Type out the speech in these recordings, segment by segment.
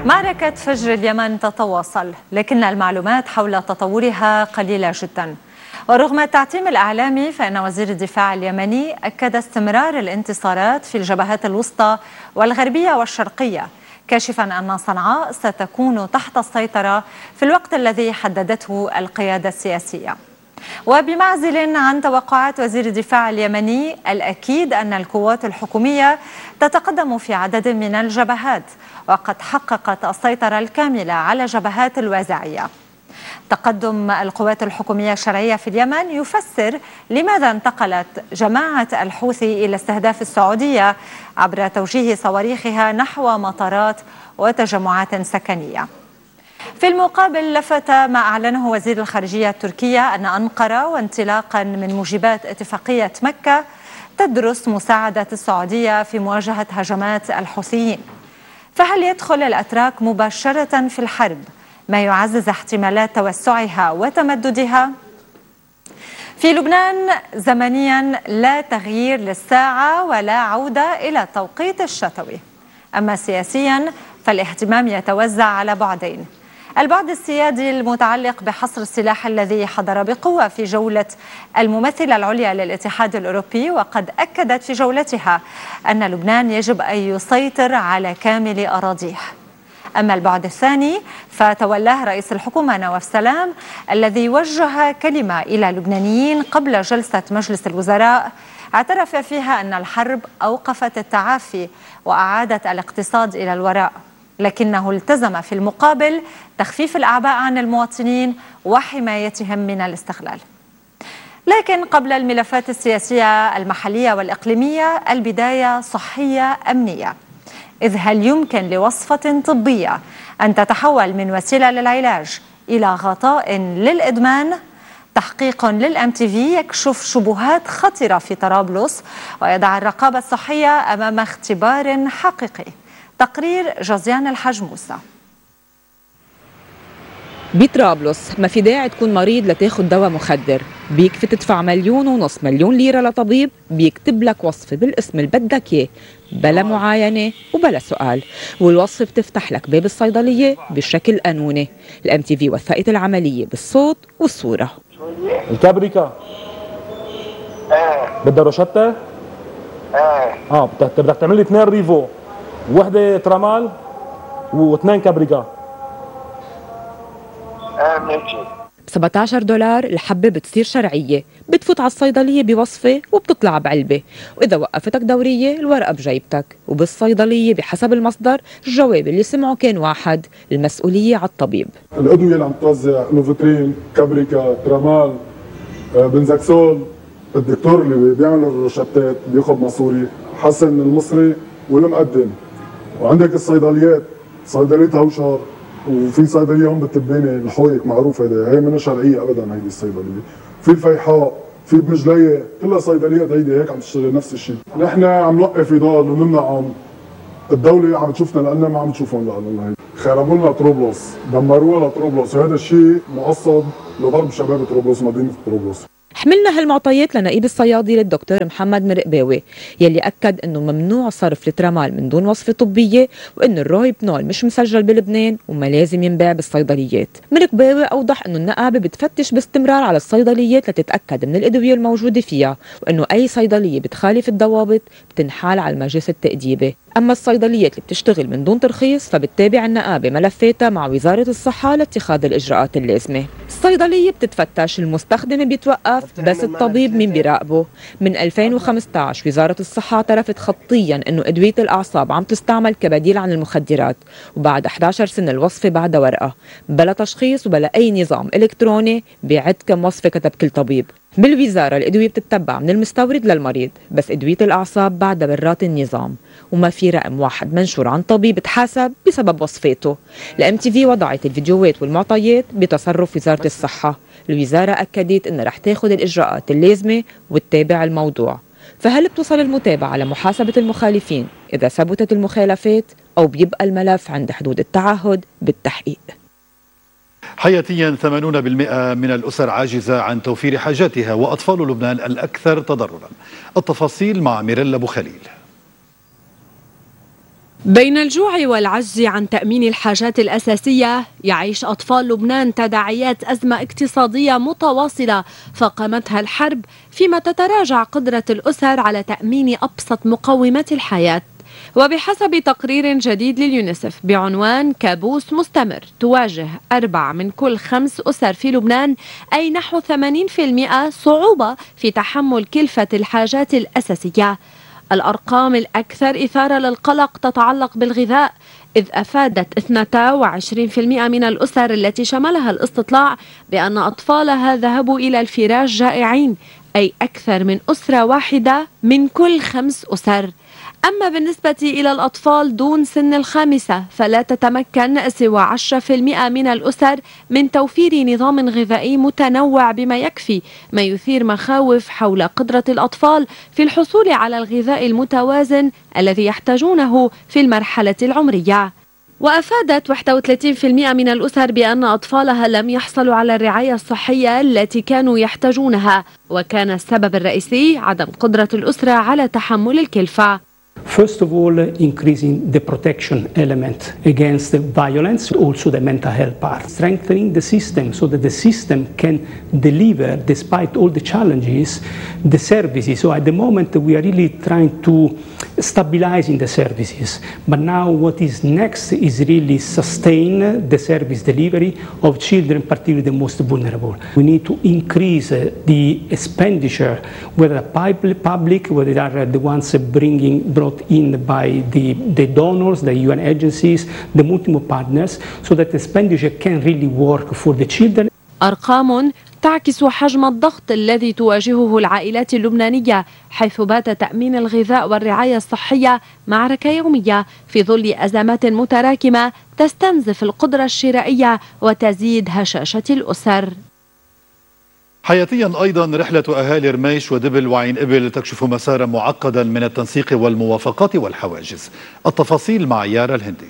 معركة فجر اليمن تتواصل، لكن المعلومات حول تطورها قليلة جدا. ورغم التعتيم الإعلامي فإن وزير الدفاع اليمني أكد استمرار الانتصارات في الجبهات الوسطى والغربية والشرقية، كاشفا أن صنعاء ستكون تحت السيطرة في الوقت الذي حددته القيادة السياسية. وبمعزل عن توقعات وزير الدفاع اليمني، الأكيد أن القوات الحكومية تتقدم في عدد من الجبهات، وقد حققت السيطرة الكاملة على جبهات الوازعية. تقدم القوات الحكومية الشرعية في اليمن يفسر لماذا انتقلت جماعة الحوثي إلى استهداف السعودية عبر توجيه صواريخها نحو مطارات وتجمعات سكنية. في المقابل، لفت ما أعلنه وزير الخارجية التركية أن أنقرة، وانطلاقا من موجبات اتفاقية مكة، تدرس مساعدة السعودية في مواجهة هجمات الحوثيين. فهل يدخل الأتراك مباشرة في الحرب، ما يعزز احتمالات توسعها وتمددها؟ في لبنان زمنيا لا تغيير للساعة ولا عودة إلى التوقيت الشتوي. أما سياسيا فالاهتمام يتوزع على بعدين: البعد السيادي المتعلق بحصر السلاح الذي حضر بقوة في جولة الممثلة العليا للاتحاد الأوروبي، وقد أكدت في جولتها أن لبنان يجب أن يسيطر على كامل أراضيه. أما البعد الثاني فتولاه رئيس الحكومة نواف سلام، الذي وجه كلمة إلى اللبنانيين قبل جلسة مجلس الوزراء اعترف فيها أن الحرب أوقفت التعافي وأعادت الاقتصاد إلى الوراء، لكنه التزم في المقابل تخفيف الأعباء عن المواطنين وحمايتهم من الاستغلال. لكن قبل الملفات السياسية المحلية والإقليمية، البداية صحية أمنية. إذ هل يمكن لوصفة طبية أن تتحول من وسيلة للعلاج إلى غطاء للإدمان؟ تحقيق للMTV يكشف شبهات خطرة في طرابلس ويضع الرقابة الصحية أمام اختبار حقيقي. تقرير جازيان الحاج موسى. بطرابلس ما في داعي تكون مريض لتاخد دواء مخدر، بيكفي تدفع 1.5 مليون ليرة لطبيب بيكتب لك وصفة بالاسم اللي بدك اياه، بلا معاينة وبلا سؤال، والوصفة بتفتح لك باب الصيدلية بشكل قانوني. الMTV وثقت العملية بالصوت والصورة. الكابريكا بدها روشتة؟ بدك تعمل لي 2 ريفو، وحدة ترامال و2 كابريكا. ماشي. $17 الحبة بتصير شرعية، بتفوت على الصيدلية بوصفة وبتطلع بعلبة، وإذا وقفتك دورية الورقة بجيبتك، وبالصيدلية بحسب المصدر الجواب اللي سمعه كان واحد: المسؤولية على الطبيب. الأدوية اللي عم توزع نوفوترين، كابريكا، ترامال، بنزاكسول، الدكتور اللي بيعمل الروشتات بياخذ مصوري، حسن المصري والمقدم. وعندك الصيدليات، صيدلية هوشار، وفي صيدليه هون بالتبانه الحويك معروفه، هي منها شرعيه ابدا. هيدي الصيدليه في الفيحاء، في بمجليه، كلها صيدليات هيدي هيك عم تشتغل نفس الشيء. نحن عم نوقف اضال ونمنعهم، الدوله عم تشوفنا لانها ما عم تشوفهم لانه هيك. خربوا لنا طرابلس، دمروها لطرابلس، وهذا الشيء مقصد لضرب شباب طرابلس، مدينه طرابلس. حملنا هالمعطيات لنقيب الصيادلة الدكتور محمد مرقباوي، يلي أكد أنه ممنوع صرف الترامال من دون وصفة طبية، وأنه الروهيبنول مش مسجل بلبنان وما لازم ينباع بالصيدليات. مرقباوي أوضح أنه النقابة بتفتش باستمرار على الصيدليات لتتأكد من الأدوية الموجودة فيها، وأنه أي صيدلية بتخالف الضوابط بتنحال على المجلس التأديبي. أما الصيدليات اللي بتشتغل من دون ترخيص فبتتابع النقابة ملفاتها مع وزارة الصحة لاتخاذ الإجراءات اللازمة. الصيدلية بتتفتش، المستخدم بيتوقف، بس الطبيب مين بيراقبه؟ من 2015 وزارة الصحة اعترفت خطيا أنه أدوية الأعصاب عم تستعمل كبديل عن المخدرات، وبعد 11 سنة الوصفة بعد ورقة، بلا تشخيص وبلا أي نظام إلكتروني بيعد كم وصفة كتب كل طبيب. بالوزارة الأدوية بتتبع من المستورد للمريض، بس أدوية الأعصاب بعدها برات النظام، وما في رقم واحد منشور عن طبيب تحاسب بسبب وصفاته. الMTV وضعت الفيديوهات والمعطيات بتصرف وزارة الصحة. الوزارة أكدت أنها رح تاخد الإجراءات اللازمة وتتابع الموضوع. فهل بتوصل المتابعة لمحاسبة المخالفين إذا ثبتت المخالفات، أو بيبقى الملف عند حدود التعهد بالتحقيق؟ حياتيا 80% من الأسر عاجزة عن توفير حاجاتها، وأطفال لبنان الأكثر تضررا. التفاصيل مع ميريلا أبو خليل. بين الجوع والعجز عن تأمين الحاجات الأساسية، يعيش أطفال لبنان تداعيات أزمة اقتصادية متواصلة فاقمتها الحرب، فيما تتراجع قدرة الأسر على تأمين أبسط مقومات الحياة. وبحسب تقرير جديد لليونيسف بعنوان كابوس مستمر، تواجه 4 من كل 5 أسر في لبنان، أي نحو 80% صعوبة في تحمل كلفة الحاجات الأساسية. الأرقام الأكثر إثارة للقلق تتعلق بالغذاء، إذ أفادت 22% من الأسر التي شملها الاستطلاع بأن أطفالها ذهبوا إلى الفراش جائعين، أي أكثر من أسرة واحدة من كل 5 أسر. أما بالنسبة إلى الأطفال دون سن 5 فلا تتمكن سوى 10% من الأسر من توفير نظام غذائي متنوع بما يكفي، ما يثير مخاوف حول قدرة الأطفال في الحصول على الغذاء المتوازن الذي يحتاجونه في المرحلة العمرية. وأفادت 31% من الأسر بأن أطفالها لم يحصلوا على الرعاية الصحية التي كانوا يحتاجونها، وكان السبب الرئيسي عدم قدرة الأسرة على تحمل الكلفة. First of all, increasing the protection element against the violence, also the mental health part. Strengthening the system so that the system can deliver, despite all the challenges, the services. So at the moment we are really trying to stabilize in the services. But now what is next is really sustain the service delivery of children, particularly the most vulnerable. We need to increase the expenditure, whether public, whether they are the ones brought in by the donors, the UN agencies, the multiple partners, so that the expenditure can really work for the children. أرقام تعكس حجم الضغط الذي تواجهه العائلات اللبنانية، حيث بات تأمين الغذاء والرعاية الصحية معركة يومية في ظل أزمات متراكمة تستنزف القدرة الشرائية وتزيد هشاشة الأسر. حياتيا أيضا رحلة أهالي رميش ودبل وعين إبل تكشف مسارا معقدا من التنسيق والموافقات والحواجز. التفاصيل مع يارا الهندي.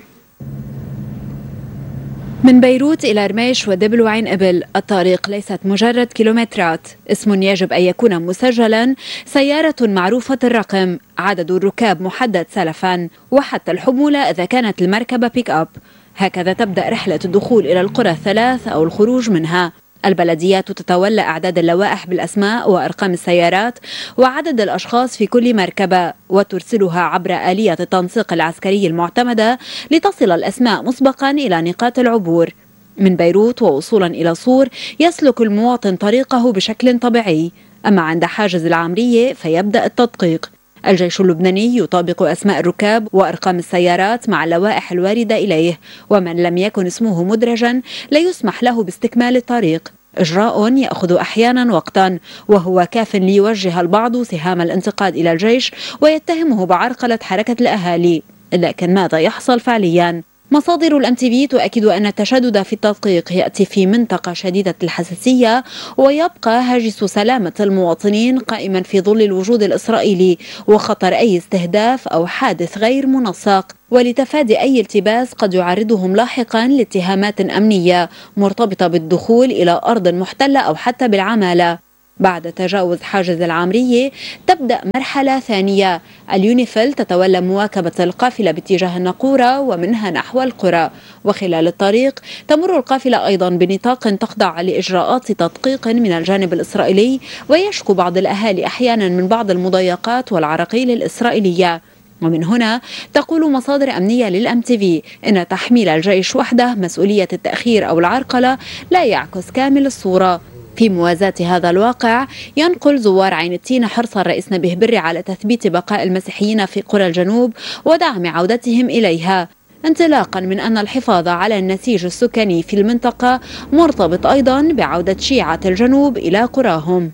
من بيروت إلى رميش ودبل وعين إبل الطريق ليست مجرد كيلومترات، اسم يجب أن يكون مسجلا، سيارة معروفة الرقم، عدد الركاب محدد سلفا، وحتى الحمولة إذا كانت المركبة بيك أب. هكذا تبدأ رحلة الدخول إلى القرى الثلاث أو الخروج منها. البلديات تتولى إعداد اللوائح بالأسماء وأرقام السيارات وعدد الأشخاص في كل مركبة، وترسلها عبر آلية التنسيق العسكري المعتمدة لتصل الأسماء مسبقا إلى نقاط العبور. من بيروت ووصولا إلى صور يسلك المواطن طريقه بشكل طبيعي، أما عند حاجز العمرية فيبدأ التدقيق. الجيش اللبناني يطابق أسماء الركاب وأرقام السيارات مع اللوائح الواردة إليه، ومن لم يكن اسمه مدرجا لا يسمح له باستكمال الطريق، إجراء يأخذ أحيانا وقتا، وهو كاف ليوجه البعض سهام الانتقاد إلى الجيش ويتهمه بعرقلة حركة الأهالي. لكن ماذا يحصل فعليا؟ مصادر الMTV تؤكد أن التشدد في التدقيق يأتي في منطقة شديدة الحساسية، ويبقى هاجس سلامة المواطنين قائما في ظل الوجود الإسرائيلي وخطر أي استهداف أو حادث غير منسق، ولتفادي أي التباس قد يعرضهم لاحقا لاتهامات أمنية مرتبطة بالدخول إلى أرض محتلة أو حتى بالعمالة. بعد تجاوز حاجز العمرية تبدأ مرحلة ثانية. اليونيفيل تتولى مواكبة القافلة باتجاه النقورة ومنها نحو القرى، وخلال الطريق تمر القافلة أيضا بنطاق تخضع لإجراءات تدقيق من الجانب الإسرائيلي، ويشكو بعض الأهالي أحيانا من بعض المضايقات والعراقيل الإسرائيلية. ومن هنا تقول مصادر أمنية للMTV إن تحميل الجيش وحده مسؤولية التأخير أو العرقلة لا يعكس كامل الصورة. في موازاة هذا الواقع ينقل زوار عين التين حرص الرئيس نبيه بري على تثبيت بقاء المسيحيين في قرى الجنوب ودعم عودتهم إليها، انطلاقا من أن الحفاظ على النسيج السكاني في المنطقة مرتبط أيضا بعودة شيعة الجنوب إلى قراهم.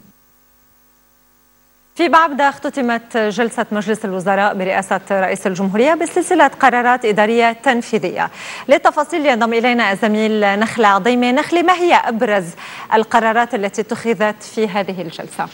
في بعبدة اختتمت جلسة مجلس الوزراء برئاسة رئيس الجمهورية بسلسلة قرارات إدارية تنفيذية. للتفاصيل ينضم إلينا الزميل نخلة عظيمة. نخلة، ما هي أبرز القرارات التي اتخذت في هذه الجلسة؟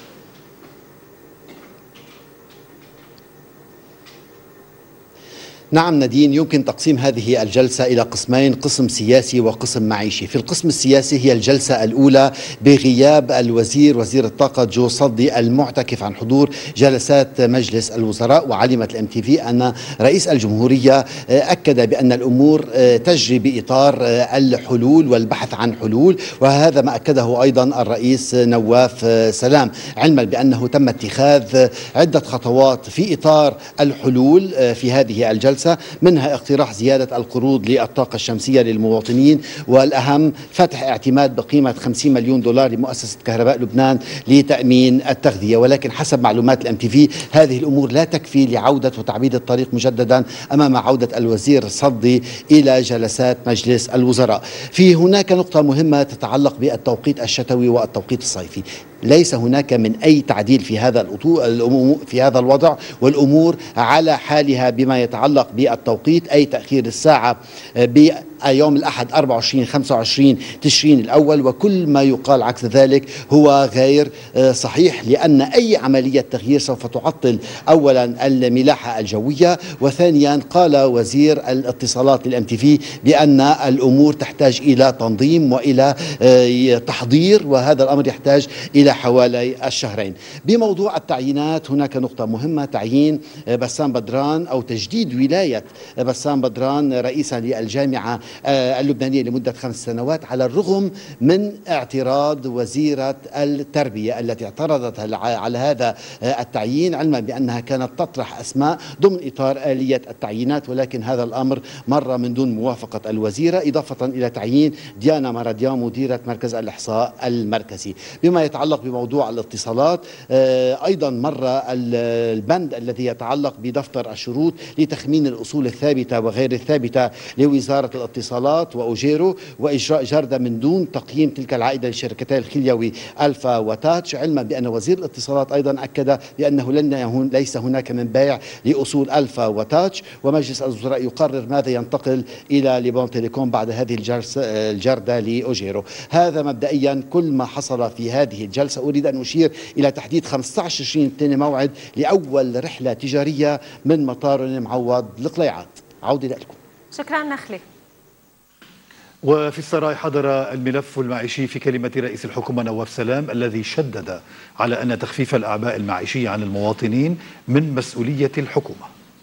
نعم نادين، يمكن تقسيم هذه الجلسة إلى قسمين، قسم سياسي وقسم معيشي. في القسم السياسي هي الجلسة الأولى بغياب وزير الطاقة جو صدي المعتكف عن حضور جلسات مجلس الوزراء. وعلمت الMTV أن رئيس الجمهورية أكد بأن الأمور تجري بإطار الحلول والبحث عن حلول، وهذا ما أكده أيضا الرئيس نواف سلام، علما بأنه تم اتخاذ عدة خطوات في إطار الحلول في هذه الجلسة، منها اقتراح زيادة القروض للطاقة الشمسية للمواطنين، والأهم فتح اعتماد بقيمة 50 مليون دولار لمؤسسة كهرباء لبنان لتأمين التغذية. ولكن حسب معلومات الMTV هذه الأمور لا تكفي لعودة وتعبيد الطريق مجددا أمام عودة الوزير صدي إلى جلسات مجلس الوزراء. في هناك نقطة مهمة تتعلق بالتوقيت الشتوي والتوقيت الصيفي. ليس هناك من أي تعديل في هذا الوضع، والأمور على حالها بما يتعلق بالتوقيت، أي تأخير الساعة بيوم الأحد 24-25 تشرين الأول، وكل ما يقال عكس ذلك هو غير صحيح، لأن أي عملية تغيير سوف تعطل أولا الملاحة الجوية، وثانيا قال وزير الاتصالات للMTV بأن الأمور تحتاج إلى تنظيم وإلى تحضير، وهذا الأمر يحتاج إلى حوالي الشهرين. بموضوع التعيينات هناك نقطة مهمة، تعيين بسام بدران أو تجديد ولاية بسام بدران رئيسا للجامعة اللبنانية لمدة 5 سنوات، على الرغم من اعتراض وزيرة التربية التي اعترضت على هذا التعيين، علما بأنها كانت تطرح أسماء ضمن إطار آلية التعيينات، ولكن هذا الأمر مر من دون موافقة الوزيرة، إضافة إلى تعيين ديانا مراديان مديرة مركز الإحصاء المركزي. بما يتعلق بموضوع الاتصالات أيضا مر البند الذي يتعلق بدفتر الشروط لتخمين الأصول الثابتة وغير الثابتة لوزارة الاتصالات وأوجيرو، وإجراء جردة من دون تقييم تلك العائدة للشركتين الخليوي ألفا وتاتش، علما بأن وزير الاتصالات أيضا أكد بأنه ليس هناك من بيع لأصول ألفا وتاتش، ومجلس الوزراء يقرر ماذا ينتقل إلى ليبون تيليكوم بعد هذه الجردة لأوجيرو. هذا مبدئيا كل ما حصل في هذه الجلسة. أريد أن أشير إلى تحديد 15 تشرين موعد لأول رحلة تجارية من مطار معوض القليعات. عودة لكم. شكرا نخلي. وفي السراي حضر الملف المعيشي في كلمة رئيس الحكومة نواف سلام الذي شدد على أن تخفيف الأعباء المعيشية عن المواطنين من مسؤولية الحكومة.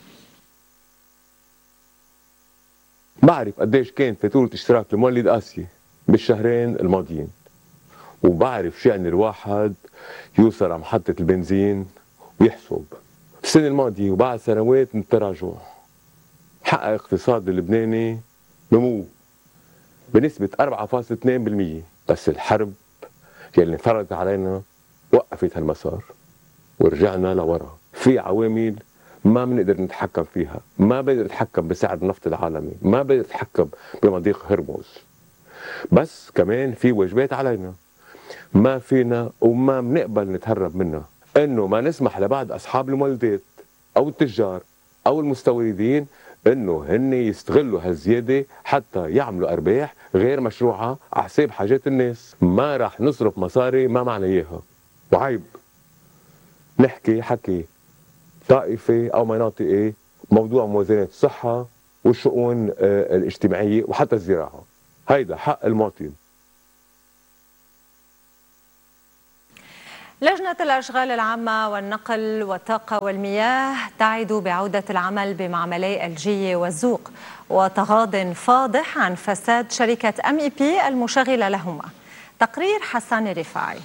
بعرف قديش كان فاتورة اشتراك المولد آسيا بالشهرين الماضيين، وبعرف شو يعني الواحد يوصل على محطة البنزين ويحسب. السنة الماضية وبعد سنوات من التراجع حقق اقتصاد اللبناني نمو بنسبة 4.2%، بس الحرب يلي فرضت علينا وقفت هالمسار ورجعنا لورا. في عوامل ما بنقدر نتحكم فيها، ما بنقدر نتحكم بسعر النفط العالمي، ما بنقدر نتحكم بمضيق هرمز، بس كمان في واجبات علينا ما فينا وما بنقبل نتهرب منها، انه ما نسمح لبعض اصحاب المولدات او التجار او المستوردين انه هن يستغلوا هالزياده حتى يعملوا ارباح غير مشروعه على حساب حاجات الناس. ما راح نصرف مصاري ما معنا اياها، وعيب نحكي حكي طائفي او مناطقي موضوع موازنه الصحه والشؤون الاجتماعيه وحتى الزراعه. هيدا حق المواطن. لجنة الأشغال العامة والنقل والطاقة والمياه تعد بعودة العمل بمعملي الجية والزوق، وتغاض فاضح عن فساد شركة MEP المشغلة لهما. تقرير حسان رفاعي.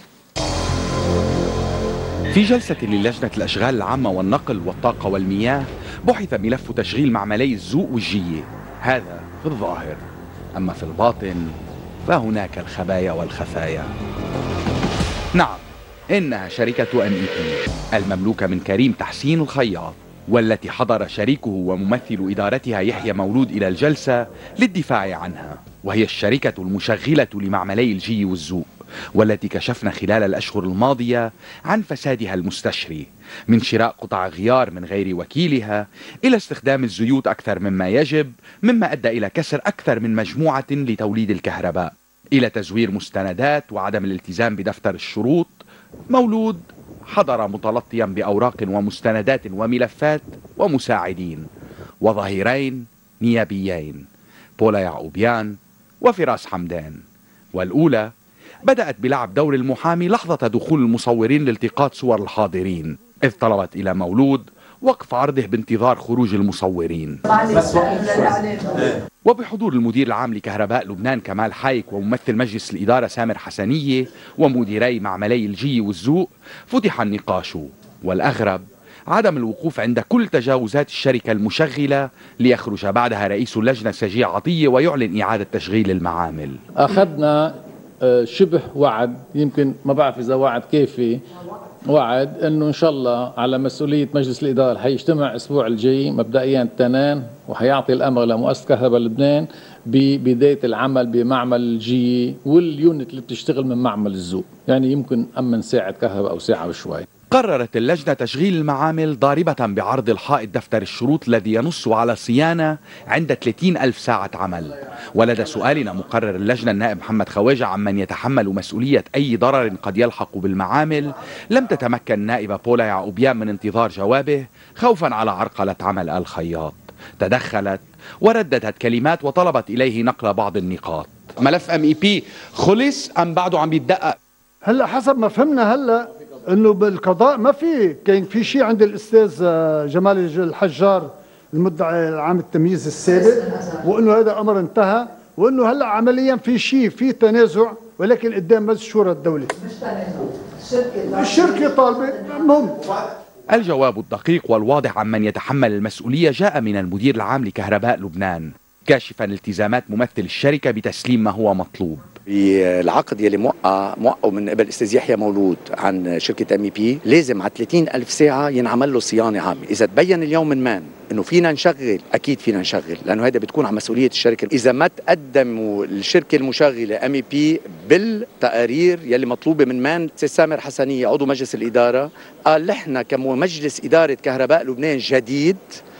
في جلسة للجنة الأشغال العامة والنقل والطاقة والمياه بحث ملف تشغيل معملي الزوق والجية، هذا في الظاهر، أما في الباطن فهناك الخبايا والخفايا. نعم، إنها شركة MEP المملوكة من كريم تحسين الخياط، والتي حضر شريكه وممثل إدارتها يحيى مولود إلى الجلسة للدفاع عنها، وهي الشركة المشغلة لمعملي الجي والزوق، والتي كشفنا خلال الأشهر الماضية عن فسادها المستشري، من شراء قطع غيار من غير وكيلها إلى استخدام الزيوت أكثر مما يجب، مما أدى إلى كسر أكثر من مجموعة لتوليد الكهرباء، إلى تزوير مستندات وعدم الالتزام بدفتر الشروط. مولود حضر متلطيا بأوراق ومستندات وملفات ومساعدين، وظهيرين نيابيين، بولا يعقوبيان وفراس حمدان. والأولى بدأت بلعب دور المحامي لحظة دخول المصورين لالتقاط صور الحاضرين، إذ طلبت إلى مولود وقف عرضه بانتظار خروج المصورين. وبحضور المدير العام لكهرباء لبنان كمال حايك وممثل مجلس الإدارة سامر حسنية ومديري معملي الجي والزوق فتح النقاش. والأغرب عدم الوقوف عند كل تجاوزات الشركة المشغلة ليخرج بعدها رئيس اللجنة سجيع عطية ويعلن إعادة تشغيل المعامل. أخذنا شبه وعد، يمكن ما بعرف إذا وعد كيفي، وعد انه ان شاء الله على مسؤوليه مجلس الاداره حيجتمع الاسبوع الجاي مبدئيا التنان، وحيعطي الامر لمؤسسه كهرباء لبنان ببدايه العمل بمعمل الجي واليونت اللي بتشتغل من معمل الزوق، يعني يمكن امن ساعه كهرباء او ساعه وشوي. قررت اللجنة تشغيل المعامل ضاربة بعرض الحائط دفتر الشروط الذي ينص على صيانة عند 30,000 ساعة عمل. ولدى سؤالنا مقرر اللجنة النائب محمد خواجة عمن يتحمل مسؤولية أي ضرر قد يلحق بالمعامل، لم تتمكن النائبة بولا يعقوبيان من انتظار جوابه خوفا على عرقلة عمل الخياط. تدخلت ورددت كلمات وطلبت إليه نقل بعض النقاط. ملف MEP خلص أم بعده عم بيتدقق؟ هلا حسب ما فهمنا هلا انه بالقضاء ما كان في شيء عند الاستاذ جمال الحجار المدعي العام التمييز السابق، وانه هذا امر انتهى، وانه هلا عمليا في تنازع، ولكن قدام مجلس شورى الدولة. مش تنازع، الشركة طالبة. المهم الجواب الدقيق والواضح عمن يتحمل المسؤولية جاء من المدير العام لكهرباء لبنان، كاشفا التزامات ممثل الشركة بتسليم ما هو مطلوب. بالعقد يلي موقع من قبل استاذ يحيى مولود عن شركه MEP لازم على 30,000 ساعه ينعمل له صيانه عامه. اذا تبين اليوم من انه فينا نشغل، اكيد فينا نشغل، لانه هذا بتكون على مسؤوليه الشركه. اذا ما تقدموا الشركه المشغله MEP بالتقارير يلي مطلوبه من استاذ سامر حسنيه عضو مجلس الاداره قال نحن كمجلس اداره كهرباء لبنان جديد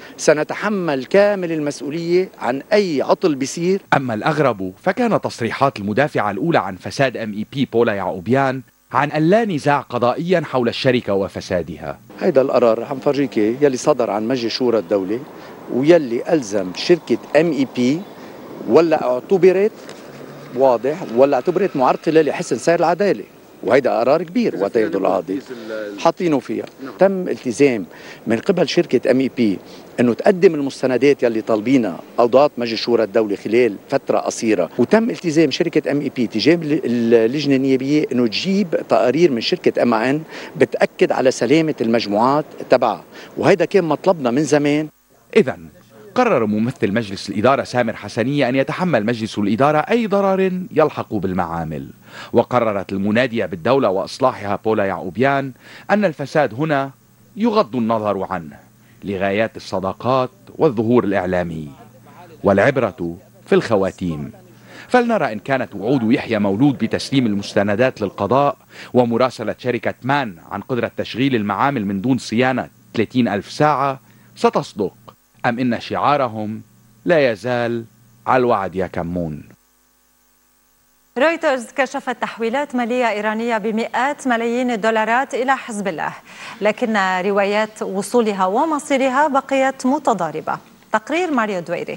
سنتحمل كامل المسؤولية عن أي عطل بيصير. أما الأغرب فكان تصريحات المدافعة الأولى عن فساد MEP بولا يعقوبيان عن أن لا نزاع قضائيا حول الشركة وفسادها. هيدا القرار عم فرجيك يلي صدر عن مجلس شورى الدولة ويلي ألزم شركة MEP، ولا اعتبرت واضح ولا اعتبرت معرقلة لحسن سير العدالة، وهيدا قرار كبير وقت ياخذوا القاضي حاطينه فيها. تم التزام من قبل شركة MEP انه تقدم المستندات يلي طالبينها قضاة مجلس شورى الدولة خلال فترة قصيرة، وتم التزام شركة MEP تجاه اللجنة النيابية انه تجيب تقارير من شركة MAN بتأكد على سلامة المجموعات تبعها، وهيدا كان مطلبنا من زمان. إذن قرر ممثل مجلس الإدارة سامر حسنية أن يتحمل مجلس الإدارة أي ضرر يلحق بالمعامل. وقررت المنادية بالدولة وإصلاحها بولا يعقوبيان أن الفساد هنا يغض النظر عنه لغايات الصداقات والظهور الإعلامي، والعبرة في الخواتيم. فلنرى إن كانت وعود يحيى مولود بتسليم المستندات للقضاء ومراسلة شركة مان عن قدرة تشغيل المعامل من دون صيانة 30,000 ساعة ستصدق، أم إن شعارهم لا يزال على الوعد يا كمون. رويترز كشفت تحويلات مالية إيرانية بمئات ملايين الدولارات إلى حزب الله، لكن روايات وصولها ومصيرها بقيت متضاربة. تقرير ماريو دويري.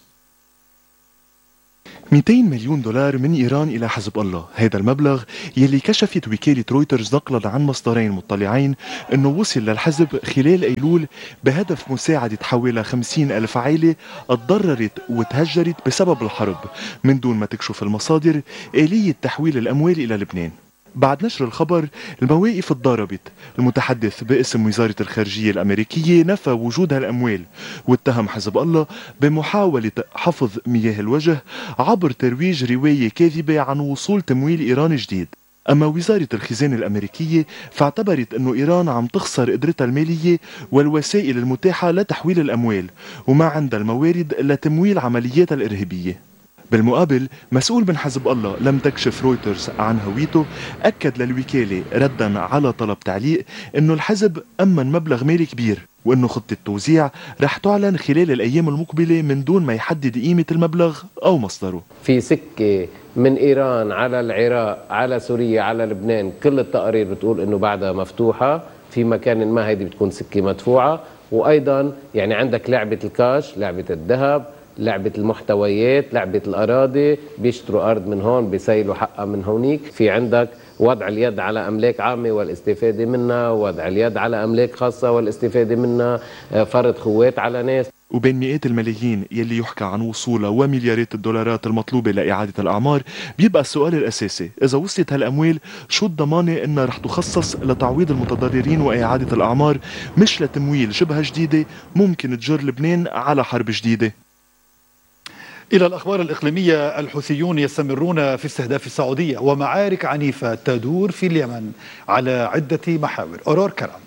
200 مليون دولار من إيران إلى حزب الله، هذا المبلغ يلي كشفت وكالة رويترز نقلا عن مصدرين مطلعين أنه وصل للحزب خلال أيلول بهدف مساعدة حوالي 50,000 عائلة اتضررت وتهجرت بسبب الحرب، من دون ما تكشف المصادر آلية تحويل الأموال إلى لبنان. بعد نشر الخبر المواقف تضاربت. المتحدث باسم وزارة الخارجية الأمريكية نفى وجود هالأموال واتهم حزب الله بمحاولة حفظ مياه الوجه عبر ترويج رواية كاذبة عن وصول تمويل إيران جديد. أما وزارة الخزانة الأمريكية فاعتبرت أنه إيران عم تخسر قدرتها المالية والوسائل المتاحة لتحويل الأموال وما عندها الموارد لتمويل عملياتها الإرهابية. بالمقابل مسؤول من حزب الله لم تكشف رويترز عن هويته أكد للوكالة ردا على طلب تعليق أنه الحزب أمن مبلغ مالي كبير وأنه خطة التوزيع رح تعلن خلال الأيام المقبلة من دون ما يحدد قيمة المبلغ أو مصدره. في سكة من إيران على العراق على سوريا على لبنان، كل التقارير بتقول أنه بعدها مفتوحة، في مكان ما هيدي بتكون سكة مدفوعة، وأيضا يعني عندك لعبة الكاش، لعبة الذهب، لعبة المحتويات، لعبة الأراضي، بيشتروا أرض من هون بيسيلوا حقها من هونيك. في عندك وضع اليد على أملاك عامة والاستفادة منها، وضع اليد على أملاك خاصة والاستفادة منها، فرض خوات على ناس. وبين مئات الملايين يلي يحكى عن وصولها ومليارات الدولارات المطلوبة لإعادة الأعمار، بيبقى السؤال الأساسي إذا وصلت هالأموال شو الضمانة إنها رح تخصص لتعويض المتضررين وإعادة الأعمار، مش لتمويل جبهة جديدة ممكن تجر لبنان على حرب جديدة. إلى الأخبار الإقليمية، الحوثيون يستمرون في استهداف السعودية ومعارك عنيفة تدور في اليمن على عدة محاور. أورور كرم.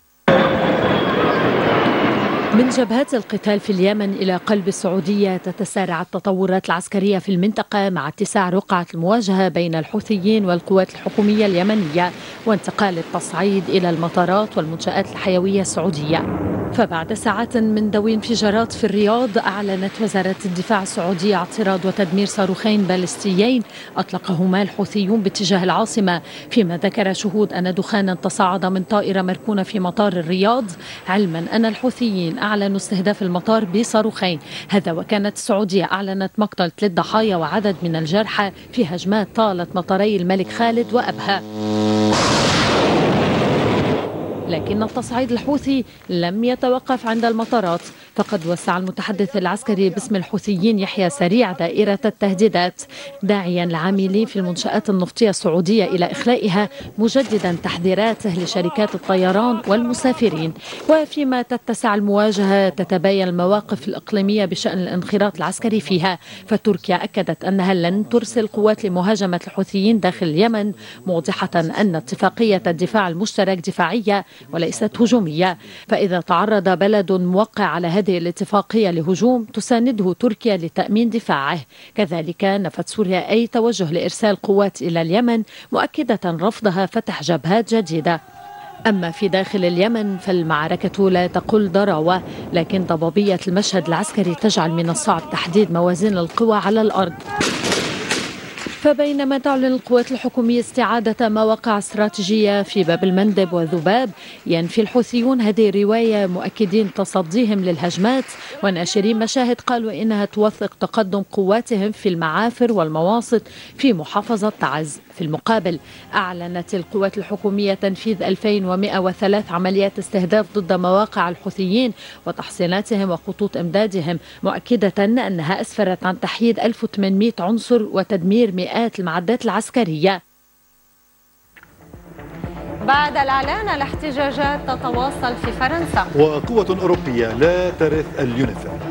من جبهات القتال في اليمن إلى قلب السعودية تتسارع التطورات العسكرية في المنطقة مع اتساع رقعة المواجهة بين الحوثيين والقوات الحكومية اليمنية وانتقال التصعيد إلى المطارات والمنشآت الحيوية السعودية. فبعد ساعات من دوي انفجارات في الرياض، أعلنت وزارة الدفاع السعودية اعتراض وتدمير صاروخين باليستيين أطلقهما الحوثيون باتجاه العاصمة، فيما ذكر شهود أن دخانا تصاعد من طائرة مركونة في مطار الرياض، علما أن الحوثيين أعلنوا استهداف المطار بصاروخين. هذا وكانت السعودية أعلنت مقتل 3 ضحايا وعدد من الجرحى في هجمات طالت مطاري الملك خالد وأبها. لكن التصعيد الحوثي لم يتوقف عند المطارات، فقد وسع المتحدث العسكري باسم الحوثيين يحيى سريع دائرة التهديدات، داعيا العاملين في المنشآت النفطية السعودية إلى إخلائها، مجددا تحذيراته لشركات الطيران والمسافرين. وفيما تتسع المواجهة تتباين المواقف الإقليمية بشأن الانخراط العسكري فيها، فتركيا أكدت أنها لن ترسل قوات لمهاجمة الحوثيين داخل اليمن، موضحة أن اتفاقية الدفاع المشترك دفاعية وليست هجومية، فإذا تعرض بلد موقع على هذه الاتفاقية لهجوم تسانده تركيا لتأمين دفاعه. كذلك نفت سوريا أي توجه لإرسال قوات إلى اليمن، مؤكدة رفضها فتح جبهات جديدة. أما في داخل اليمن فالمعركة لا تقل ضراوة، لكن ضبابية المشهد العسكري تجعل من الصعب تحديد موازين القوى على الأرض. فبينما تعلن القوات الحكومية استعادة مواقع استراتيجية في باب المندب وذباب، ينفي الحوثيون هذه الرواية، مؤكدين تصديهم للهجمات وناشرين مشاهد قالوا إنها توثق تقدم قواتهم في المعافر والمواسط في محافظة تعز. في المقابل أعلنت القوات الحكومية تنفيذ 2103 عمليات استهداف ضد مواقع الحوثيين وتحصيناتهم وخطوط إمدادهم، مؤكدة أنها أسفرت عن تحييد 1800 عنصر وتدمير مئات المعدات العسكرية. بعد الإعلان الاحتجاجات تتواصل في فرنسا، وقوة أوروبية لا ترث اليونيفيل.